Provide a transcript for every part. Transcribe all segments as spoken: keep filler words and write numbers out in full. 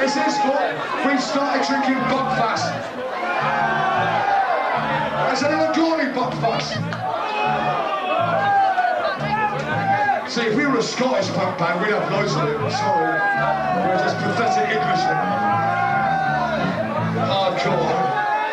It's his fault. We've started drinking Buckfast. Has anyone got any Buckfast? See, if we were a Scottish punk band, we'd have loads of it. Sorry. We're just pathetic Englishmen. Hardcore.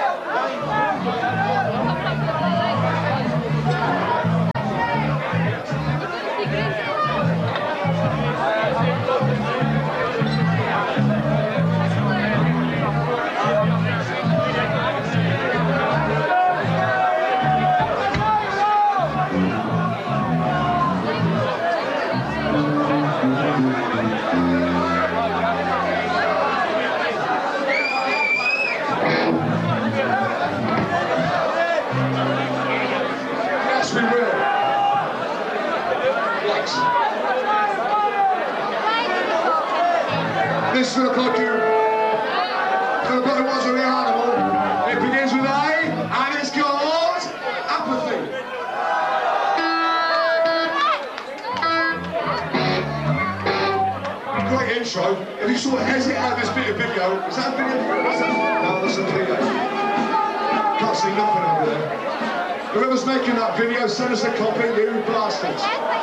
This look like you. For the better ones of the animal. It begins with A, and it's called apathy. Great intro. If you sort of hesitate at this bit of video, is that a video? Is that? No, that's a video. Can't see nothing over there. Whoever's making that video, send us a copy, you bastards.